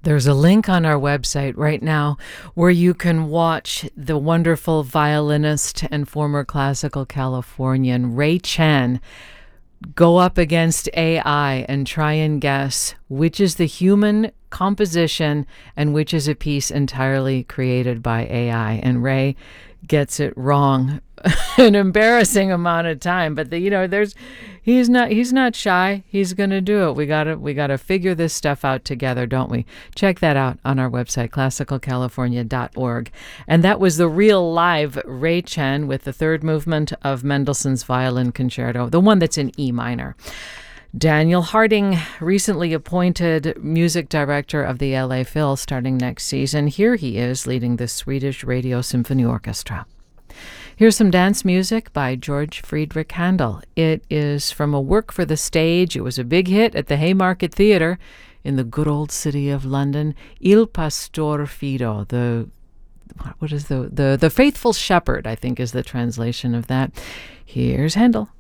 There's a link on our website right now where you can watch the wonderful violinist and former classical Californian Ray Chen go up against AI and try and guess which is the human composition and which is a piece entirely created by AI. And Ray gets it wrong an embarrassing amount of time, but he's not shy. He's going to do it. We got to figure this stuff out together, don't we? Check that out on our website, classicalcalifornia.org. And that was the real live Ray Chen with the third movement of Mendelssohn's Violin Concerto, the one that's in E minor. Daniel Harding, recently appointed music director of the LA Phil starting next season. Here he is leading the Swedish Radio Symphony Orchestra. Here's some dance music by George Friedrich Handel. It is from a work for the stage. It was a big hit at the Haymarket Theatre in the good old city of London. Il Pastor Fido, the faithful shepherd, I think is the translation of that. Here's Handel.